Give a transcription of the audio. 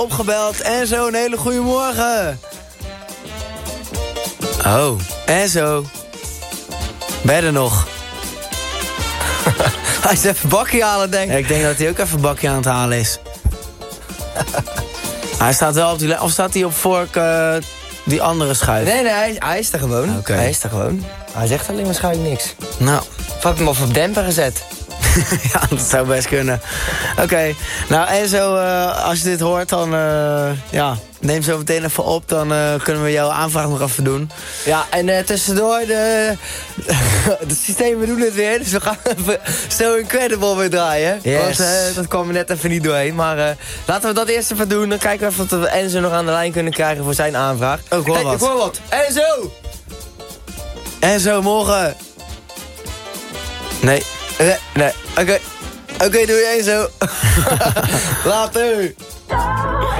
opgebeld. Enzo, een hele goede morgen. Oh, Enzo. Ben je er nog? Hij is even bakje halen, denk ik. Ja, ik denk dat hij ook even bakje aan het halen is. Hij staat wel op die lijn. Of staat hij op vork die andere schuif? Nee, hij is er gewoon. Oké. Hij is er gewoon. Hij zegt alleen waarschijnlijk niks. Nou... Of heb ik hem op demper gezet? Ja, dat zou best kunnen. Oké, nou Enzo, als je dit hoort, dan neem zo meteen even op. Dan kunnen we jouw aanvraag nog even doen. Ja, en tussendoor, de systemen doen het weer. Dus we gaan even So Incredible weer draaien. Yes. Want dat kwam er net even niet doorheen. Maar laten we dat eerst even doen. Dan kijken we even of we Enzo nog aan de lijn kunnen krijgen voor zijn aanvraag. Oh, ik hoor Hey, wat. ik hoor wat. Enzo! Enzo, morgen. Nee. Nee. Oké, doei Enzo. Later.